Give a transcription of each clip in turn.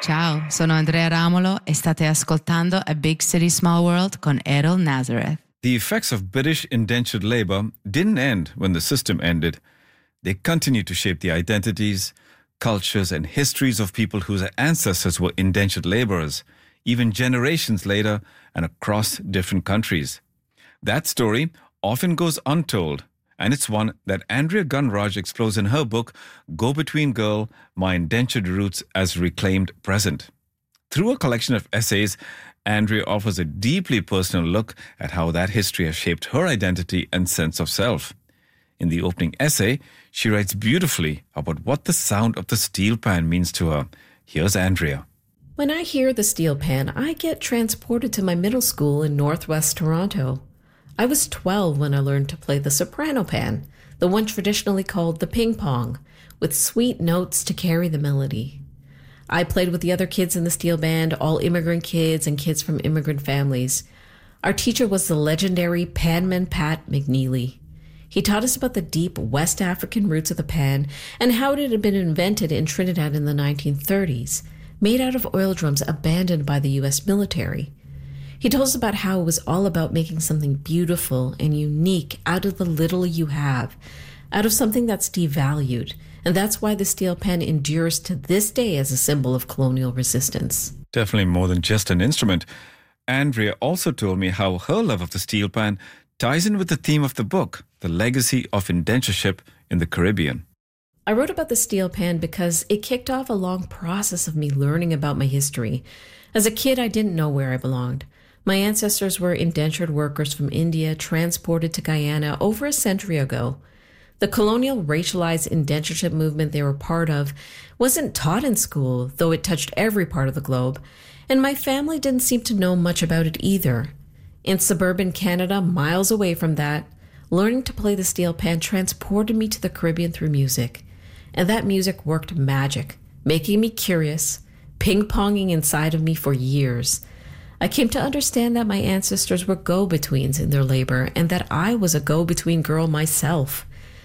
Ciao, sono Andrea Ramolo e state ascoltando A Big City Small World con Errol Nazareth. The effects of British indentured labor didn't end when the system ended. They continue to shape the identities, cultures, and histories of people whose ancestors were indentured laborers, even generations later and across different countries. That story often goes untold, and it's one that Andrea Gunn-Raj explores in her book, Go-Between Girl, My Indentured Roots as Reclaimed Present. Through a collection of essays, Andrea offers a deeply personal look at how that history has shaped her identity and sense of self. In the opening essay, she writes beautifully about what the sound of the steel pan means to her. Here's Andrea. When I hear the steel pan, I get transported to my middle school in northwest Toronto. I was 12 when I learned to play the soprano pan, the one traditionally called the ping pong, with sweet notes to carry the melody. I played with the other kids in the steel band, all immigrant kids and kids from immigrant families. Our teacher was the legendary Panman Pat McNeely. He taught us about the deep West African roots of the pan and how it had been invented in Trinidad in the 1930s, made out of oil drums abandoned by the U.S. military. He told us about how it was all about making something beautiful and unique out of the little you have, out of something that's devalued, and that's why the steel pan endures to this day as a symbol of colonial resistance. Definitely more than just an instrument. Andrea also told me how her love of the steel pan ties in with the theme of the book, the legacy of indentureship in the Caribbean. I wrote about the steel pan because it kicked off a long process of me learning about my history. As a kid, I didn't know where I belonged. My ancestors were indentured workers from India transported to Guyana over a century ago. The colonial racialized indentureship movement they were part of wasn't taught in school, though it touched every part of the globe, and my family didn't seem to know much about it either. In suburban Canada, miles away from that, learning to play the steel pan transported me to the Caribbean through music, and that music worked magic, making me curious, ping-ponging inside of me for years. I came to understand that my ancestors were go-betweens in their labor and that I was a go-between girl myself.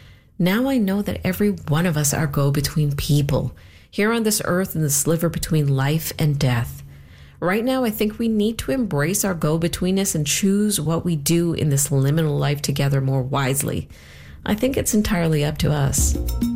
Now I know that every one of us are go-between people, here on this earth in the sliver between life and death. Right now, I think we need to embrace our go-betweenness and choose what we do in this liminal life together more wisely. I think it's entirely up to us.